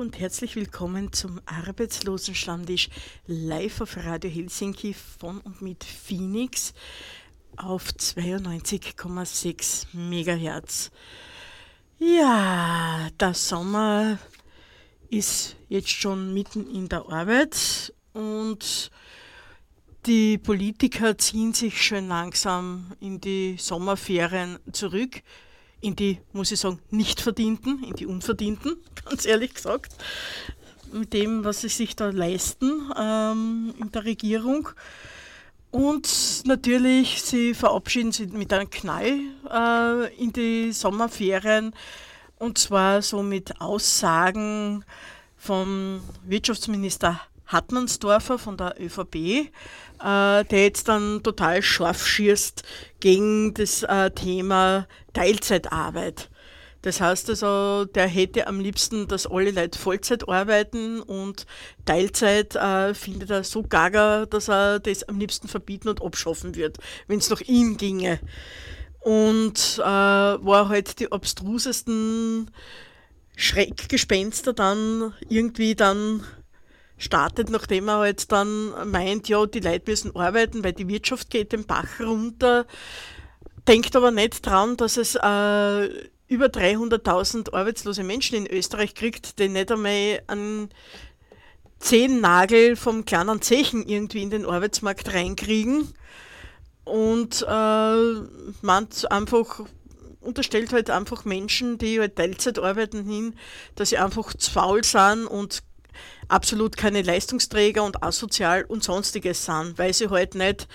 und herzlich willkommen zum Arbeitslosenstammtisch live auf Radio Helsinki von und mit Phoenix auf 92,6 Megahertz. Ja, der Sommer ist jetzt schon mitten in der Arbeit und die Politiker ziehen sich schön langsam in die Sommerferien zurück. In die, muss ich sagen, nicht verdienten, in die unverdienten, ganz ehrlich gesagt, mit dem, was sie sich da leisten in der Regierung. Und natürlich, sie verabschieden sich mit einem Knall in die Sommerferien, und zwar so mit Aussagen vom Wirtschaftsminister Hartmannsdorfer von der ÖVP, der jetzt dann total scharf schießt gegen das Thema Teilzeitarbeit. Das heißt also, der hätte am liebsten, dass alle Leute Vollzeit arbeiten, und Teilzeit findet er so gaga, dass er das am liebsten verbieten und abschaffen wird, wenn es nach ihm ginge. Und war halt die abstrusesten Schreckgespenster dann irgendwie dann startet, nachdem er halt dann meint, ja, die Leute müssen arbeiten, weil die Wirtschaft geht den Bach runter, denkt aber nicht dran, dass es über 300.000 arbeitslose Menschen in Österreich kriegt, die nicht einmal einen Zehennagel vom kleinen Zechen irgendwie in den Arbeitsmarkt reinkriegen, und unterstellt halt einfach Menschen, die halt Teilzeit arbeiten, hin, dass sie einfach zu faul sind und absolut keine Leistungsträger und asozial und sonstiges sind, weil sie halt nicht,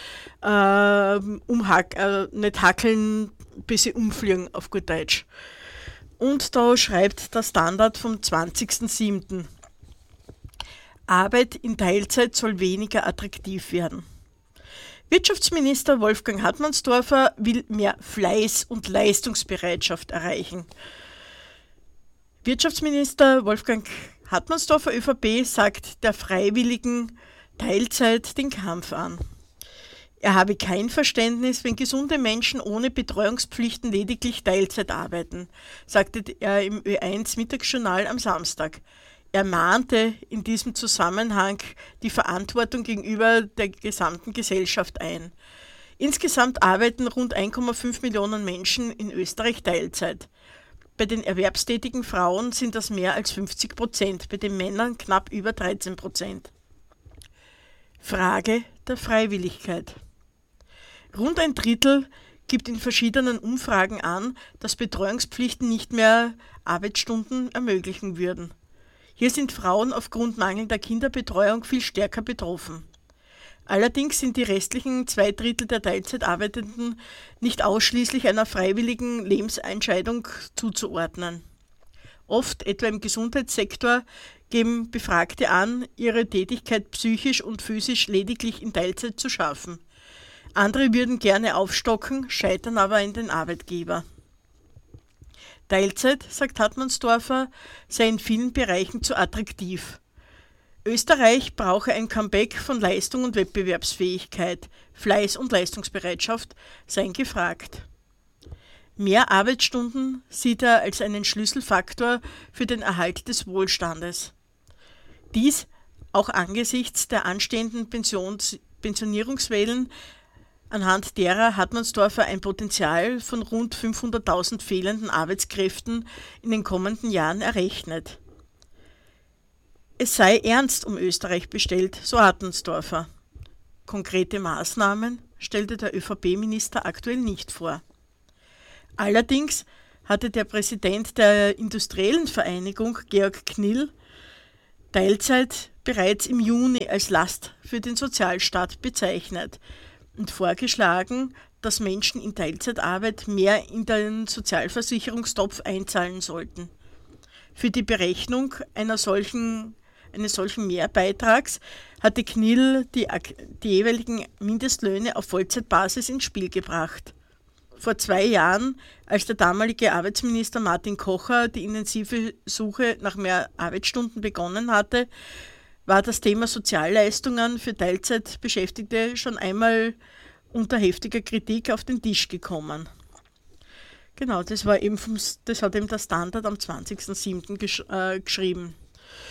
nicht hackeln, bis sie umfliegen, auf gut Deutsch. Und da schreibt der Standard vom 20.07. Arbeit in Teilzeit soll weniger attraktiv werden. Wirtschaftsminister Wolfgang Hartmannsdorfer will mehr Fleiß und Leistungsbereitschaft erreichen. Wirtschaftsminister Wolfgang Hartmannsdorfer, ÖVP, sagt der freiwilligen Teilzeit den Kampf an. Er habe kein Verständnis, wenn gesunde Menschen ohne Betreuungspflichten lediglich Teilzeit arbeiten, sagte er im Ö1 Mittagsjournal am Samstag. Er mahnte in diesem Zusammenhang die Verantwortung gegenüber der gesamten Gesellschaft ein. Insgesamt arbeiten rund 1,5 Millionen Menschen in Österreich Teilzeit. Bei den erwerbstätigen Frauen sind das mehr als 50%, bei den Männern knapp über 13%. Frage der Freiwilligkeit. Rund ein Drittel gibt in verschiedenen Umfragen an, dass Betreuungspflichten nicht mehr Arbeitsstunden ermöglichen würden. Hier sind Frauen aufgrund mangelnder Kinderbetreuung viel stärker betroffen. Allerdings sind die restlichen 2/3 der Teilzeitarbeitenden nicht ausschließlich einer freiwilligen Lebensentscheidung zuzuordnen. Oft, etwa im Gesundheitssektor, geben Befragte an, ihre Tätigkeit psychisch und physisch lediglich in Teilzeit zu schaffen. Andere würden gerne aufstocken, scheitern aber in den Arbeitgeber. Teilzeit, sagt Hartmannsdorfer, sei in vielen Bereichen zu attraktiv. Österreich brauche ein Comeback von Leistung und Wettbewerbsfähigkeit, Fleiß und Leistungsbereitschaft seien gefragt. Mehr Arbeitsstunden sieht er als einen Schlüsselfaktor für den Erhalt des Wohlstandes. Dies auch angesichts der anstehenden Pensionierungswellen, anhand derer Hartmannsdorfer ein Potenzial von rund 500.000 fehlenden Arbeitskräften in den kommenden Jahren errechnet. Es sei ernst um Österreich bestellt, so Hartmannsdorfer. Konkrete Maßnahmen stellte der ÖVP-Minister aktuell nicht vor. Allerdings hatte der Präsident der Industriellen Vereinigung, Georg Knill, Teilzeit bereits im Juni als Last für den Sozialstaat bezeichnet und vorgeschlagen, dass Menschen in Teilzeitarbeit mehr in den Sozialversicherungstopf einzahlen sollten. Für die Berechnung eines solchen Mehrbeitrags hatte Knill die jeweiligen Mindestlöhne auf Vollzeitbasis ins Spiel gebracht. Vor 2 Jahren, als der damalige Arbeitsminister Martin Kocher die intensive Suche nach mehr Arbeitsstunden begonnen hatte, war das Thema Sozialleistungen für Teilzeitbeschäftigte schon einmal unter heftiger Kritik auf den Tisch gekommen. Genau, das hat eben der Standard am 20.07. geschrieben.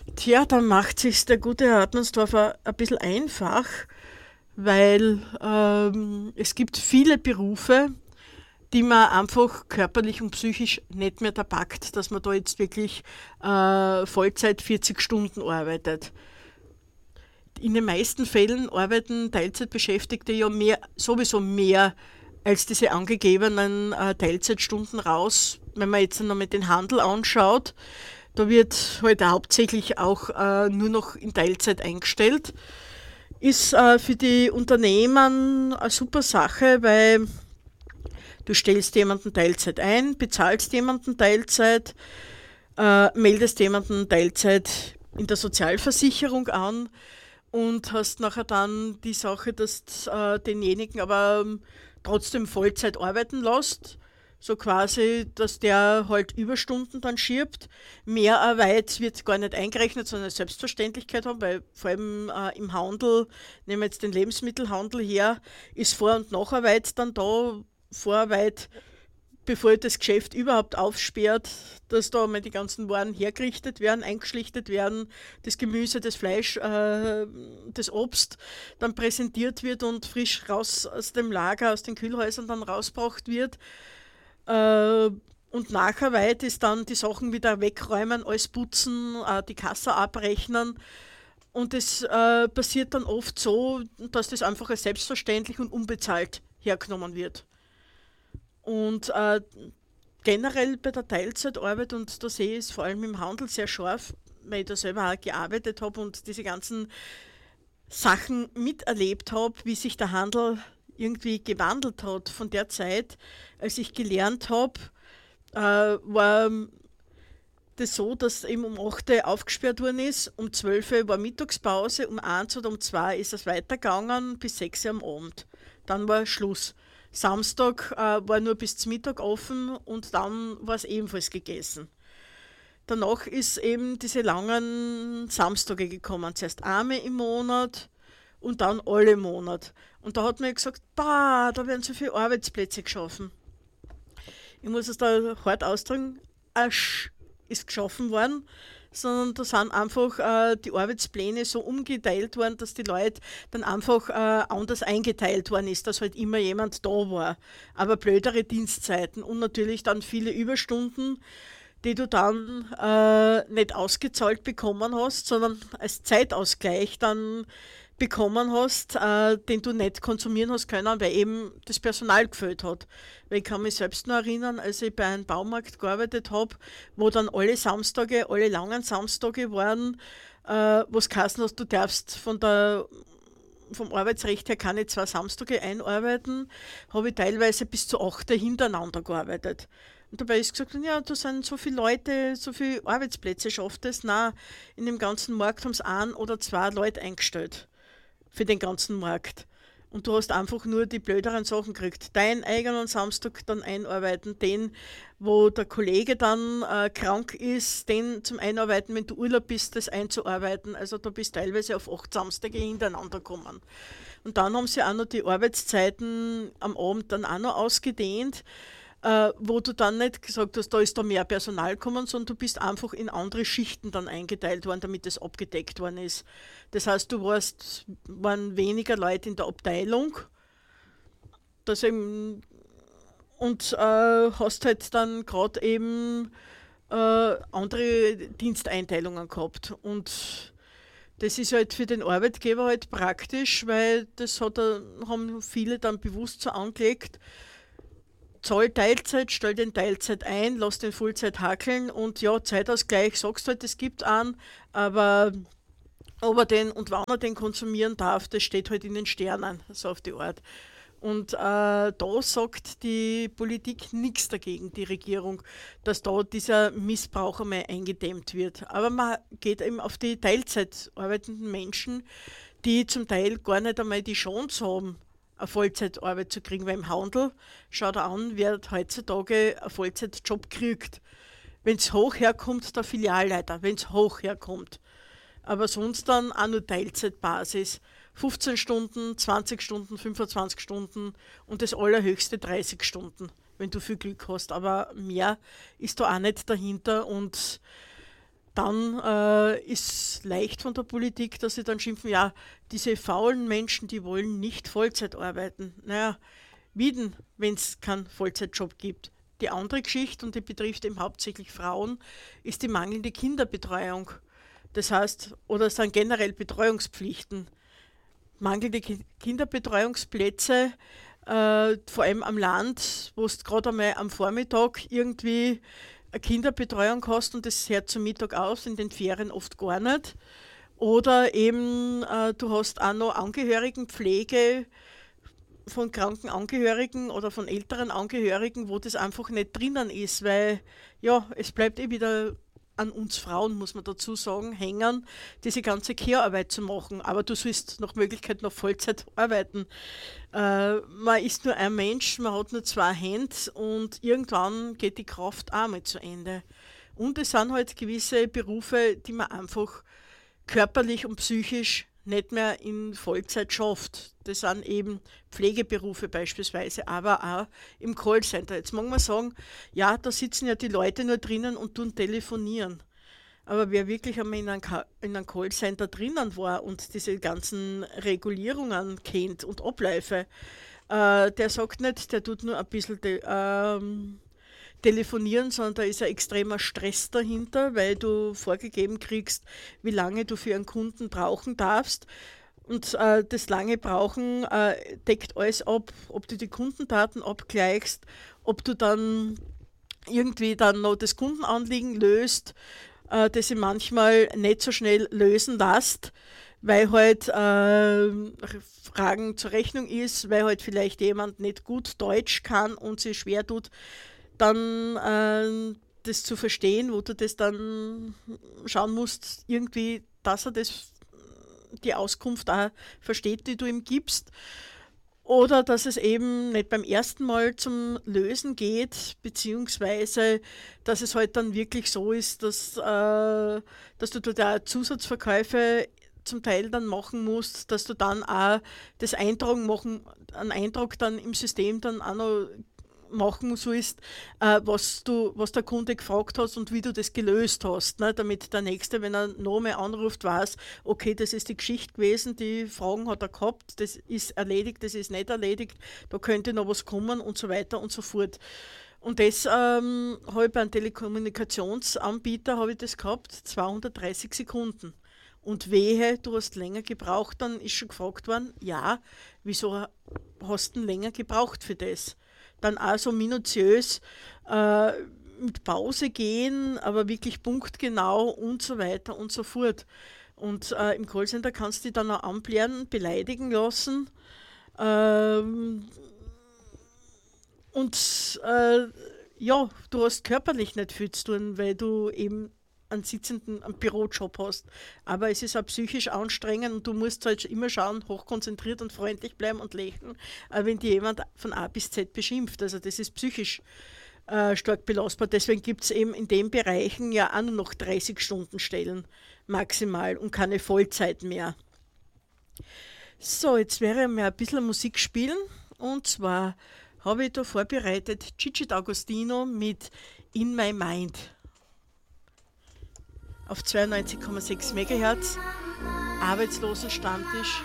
Tja, dann macht sich der gute Herr Hartmannsdorfer ein bisschen einfach, weil es gibt viele Berufe, die man einfach körperlich und psychisch nicht mehr da packt, dass man da jetzt wirklich Vollzeit 40 Stunden arbeitet. In den meisten Fällen arbeiten Teilzeitbeschäftigte ja sowieso mehr als diese angegebenen Teilzeitstunden raus. Wenn man jetzt nochmal den Handel anschaut, da wird halt hauptsächlich auch nur noch in Teilzeit eingestellt. Ist für die Unternehmen eine super Sache, weil du stellst jemanden Teilzeit ein, bezahlst jemanden Teilzeit, meldest jemanden Teilzeit in der Sozialversicherung an und hast nachher dann die Sache, dass denjenigen aber trotzdem Vollzeit arbeiten lässt. So quasi, dass der halt Überstunden dann schiebt. Mehrarbeit wird gar nicht eingerechnet, sondern eine Selbstverständlichkeit haben, weil vor allem im Handel, nehmen wir jetzt den Lebensmittelhandel her, ist Vor- und Nacharbeit dann da. Vorarbeit, bevor das Geschäft überhaupt aufsperrt, dass da mal die ganzen Waren hergerichtet werden, eingeschlichtet werden, das Gemüse, das Fleisch, das Obst dann präsentiert wird und frisch raus aus dem Lager, aus den Kühlhäusern dann rausgebracht wird. Und Nacharbeit ist dann die Sachen wieder wegräumen, alles putzen, die Kasse abrechnen. Und das passiert dann oft so, dass das einfach als selbstverständlich und unbezahlt hergenommen wird. Und generell bei der Teilzeitarbeit, und da sehe ich es vor allem im Handel sehr scharf, weil ich da selber auch gearbeitet habe und diese ganzen Sachen miterlebt habe, wie sich der Handel irgendwie gewandelt hat von der Zeit, als ich gelernt habe, war das so, dass eben um 8 Uhr aufgesperrt worden ist, um 12 Uhr war Mittagspause, um 1 oder um 2 ist es weitergegangen bis 6 Uhr am Abend. Dann war Schluss. Samstag war nur bis zum Mittag offen und dann war es ebenfalls gegessen. Danach ist eben diese langen Samstage gekommen. Zuerst einmal im Monat und dann alle im Monat. Und da hat man gesagt, da werden so viele Arbeitsplätze geschaffen. Ich muss es da hart ausdrücken, Asch ist geschaffen worden, sondern da sind einfach die Arbeitspläne so umgeteilt worden, dass die Leute dann einfach anders eingeteilt worden ist, dass halt immer jemand da war. Aber blödere Dienstzeiten und natürlich dann viele Überstunden, die du dann nicht ausgezahlt bekommen hast, sondern als Zeitausgleich dann bekommen hast, den du nicht konsumieren hast können, weil eben das Personal gefehlt hat. Weil ich kann mich selbst noch erinnern, als ich bei einem Baumarkt gearbeitet habe, wo dann alle Samstage, alle langen Samstage waren, wo es geheißen hat, du darfst vom Arbeitsrecht her keine 2 Samstage einarbeiten, habe ich teilweise bis zu 8 hintereinander gearbeitet. Und dabei ist gesagt, ja, da sind so viele Leute, so viele Arbeitsplätze, schafft es. Nein, in dem ganzen Markt haben es 1 oder 2 Leute eingestellt für den ganzen Markt. Und du hast einfach nur die blöderen Sachen gekriegt. Deinen eigenen Samstag dann einarbeiten, den, wo der Kollege dann krank ist, den zum Einarbeiten, wenn du Urlaub bist, das einzuarbeiten. Also da bist du teilweise auf 8 Samstage hintereinander gekommen. Und dann haben sie auch noch die Arbeitszeiten am Abend dann auch noch ausgedehnt, wo du dann nicht gesagt hast, da ist da mehr Personal gekommen, sondern du bist einfach in andere Schichten dann eingeteilt worden, damit das abgedeckt worden ist. Das heißt, waren weniger Leute in der Abteilung, das eben, und hast halt dann gerade eben andere Diensteinteilungen gehabt. Und das ist halt für den Arbeitgeber halt praktisch, weil haben viele dann bewusst so angelegt, zahl Teilzeit, stell den Teilzeit ein, lass den Vollzeit hackeln und ja, Zeitausgleich, sagst du halt, es gibt an, aber ob er den und wann er den konsumieren darf, das steht halt in den Sternen, so auf die Art. Und da sagt die Politik nichts dagegen, die Regierung, dass da dieser Missbrauch einmal eingedämmt wird. Aber man geht eben auf die Teilzeit arbeitenden Menschen, die zum Teil gar nicht einmal die Chance haben, eine Vollzeitarbeit zu kriegen, weil im Handel, schau dir an, wer heutzutage einen Vollzeitjob kriegt. Wenn es hoch herkommt, der Filialleiter, wenn es hoch herkommt. Aber sonst dann auch nur Teilzeitbasis. 15 Stunden, 20 Stunden, 25 Stunden und das allerhöchste 30 Stunden, wenn du viel Glück hast. Aber mehr ist da auch nicht dahinter und Dann ist leicht von der Politik, dass sie dann schimpfen, ja, diese faulen Menschen, die wollen nicht Vollzeit arbeiten. Naja, wie denn, wenn es keinen Vollzeitjob gibt? Die andere Geschichte, und die betrifft eben hauptsächlich Frauen, ist die mangelnde Kinderbetreuung. Das heißt, oder es sind generell Betreuungspflichten. Mangelnde Kinderbetreuungsplätze, vor allem am Land, wo du gerade einmal am Vormittag irgendwie eine Kinderbetreuung hast und das hört zum Mittag aus, in den Ferien oft gar nicht. Oder eben du hast auch noch Angehörigenpflege von kranken Angehörigen oder von älteren Angehörigen, wo das einfach nicht drinnen ist, weil ja, es bleibt eh wieder an uns Frauen, muss man dazu sagen, hängen, diese ganze Care-Arbeit zu machen. Aber du sollst nach Möglichkeit noch Vollzeit arbeiten. Man ist nur ein Mensch, man hat nur zwei Hände und irgendwann geht die Kraft auch mal zu Ende. Und es sind halt gewisse Berufe, die man einfach körperlich und psychisch nicht mehr in Vollzeit schafft. Das sind eben Pflegeberufe beispielsweise, aber auch im Callcenter. Jetzt mag man sagen, ja, da sitzen ja die Leute nur drinnen und tun telefonieren. Aber wer wirklich einmal in einem Callcenter drinnen war und diese ganzen Regulierungen kennt und Abläufe, der sagt nicht, der tut nur ein bisschen telefonieren, sondern da ist ein extremer Stress dahinter, weil du vorgegeben kriegst, wie lange du für einen Kunden brauchen darfst. Und das lange Brauchen deckt alles ab, ob du die Kundendaten abgleichst, ob du dann irgendwie dann noch das Kundenanliegen löst, das sich manchmal nicht so schnell lösen lässt, weil halt Fragen zur Rechnung ist, weil halt vielleicht jemand nicht gut Deutsch kann und sich schwer tut, dann das zu verstehen, wo du das dann schauen musst, irgendwie, dass er das, die Auskunft auch versteht, die du ihm gibst. Oder dass es eben nicht beim ersten Mal zum Lösen geht, beziehungsweise dass es halt dann wirklich so ist, dass du da Zusatzverkäufe zum Teil dann machen musst, dass du dann auch das Eintragen machen, einen Eintrag dann im System dann auch noch machen sollst, was der Kunde gefragt hat und wie du das gelöst hast, ne? Damit der Nächste, wenn er nochmal anruft, weiß, okay, das ist die Geschichte gewesen, die Fragen hat er gehabt, das ist erledigt, das ist nicht erledigt, da könnte noch was kommen und so weiter und so fort. Und das habe ich bei einem Telekommunikationsanbieter habe ich das gehabt, 230 Sekunden. Und wehe, du hast länger gebraucht, dann ist schon gefragt worden, ja, wieso hast du denn länger gebraucht für das? Dann auch so minutiös mit Pause gehen, aber wirklich punktgenau und so weiter und so fort. Und im Callcenter kannst du dich dann auch anblären, beleidigen lassen. Und ja, du hast körperlich nicht viel zu tun, weil du eben einen Bürojob hast. Aber es ist auch psychisch anstrengend und du musst halt immer schauen, hochkonzentriert und freundlich bleiben und lächeln, wenn dir jemand von A bis Z beschimpft. Also das ist psychisch stark belastbar. Deswegen gibt es eben in den Bereichen ja auch nur noch 30-Stunden-Stellen maximal und keine Vollzeit mehr. So, jetzt wäre mir ein bisschen Musik spielen und zwar habe ich da vorbereitet Gigi D'Agostino mit In My Mind auf 92,6 MHz, Arbeitslosenstammtisch